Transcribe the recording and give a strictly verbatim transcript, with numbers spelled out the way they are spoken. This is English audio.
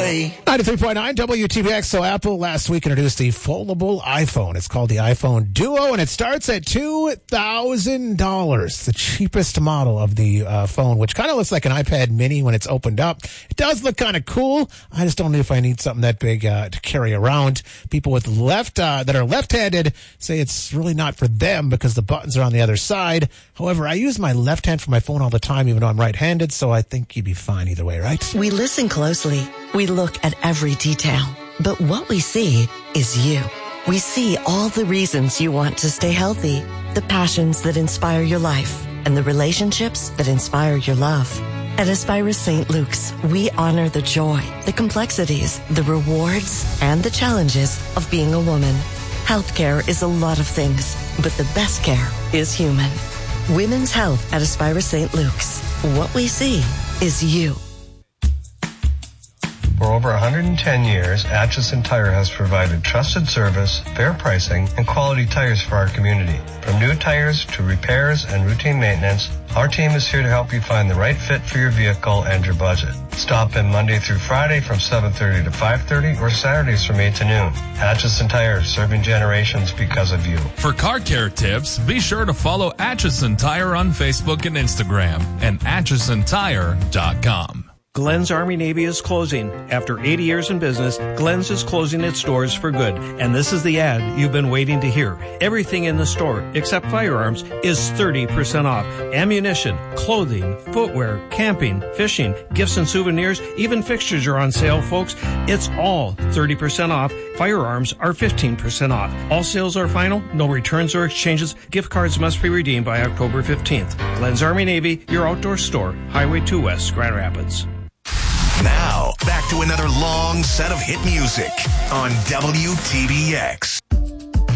play. ninety-three point nine W T B X. So Apple last week introduced the foldable iPhone. It's called the iPhone Duo, and it starts at two thousand dollars. The cheapest model of the uh, phone, which kind of looks like an iPad mini when it's opened up. It does look kind of cool. I just don't know if I need something that big uh, to carry around. People with left uh, that are left-handed say it's really not for them because the buttons are on the other side. However, I use my left hand for my phone all the time, even though I'm right-handed, so I think you'd be fine either way, right? We listen closely. We look at every detail. But what we see is you. We see all the reasons you want to stay healthy, the passions that inspire your life, and the relationships that inspire your love. At Aspira Saint Luke's, we honor the joy, the complexities, the rewards, and the challenges of being a woman. Healthcare is a lot of things, but the best care is human. Women's health at Aspira Saint Luke's. What we see is you. For over one hundred ten years, Atchison Tire has provided trusted service, fair pricing, and quality tires for our community. From new tires to repairs and routine maintenance, our team is here to help you find the right fit for your vehicle and your budget. Stop in Monday through Friday from seven thirty to five thirty or Saturdays from eight to noon. Atchison Tire, serving generations because of you. For car care tips, be sure to follow Atchison Tire on Facebook and Instagram and atchison tire dot com. Glenn's Army Navy is closing. After eighty years in business, Glenn's is closing its doors for good. And this is the ad you've been waiting to hear. Everything in the store, except firearms, is thirty percent off. Ammunition, clothing, footwear, camping, fishing, gifts and souvenirs, even fixtures are on sale, folks. It's all thirty percent off. Firearms are fifteen percent off. All sales are final, no returns or exchanges. Gift cards must be redeemed by October fifteenth. Glenn's Army Navy, your outdoor store, Highway two West, Grand Rapids. Now, back to another long set of hit music on W T B X.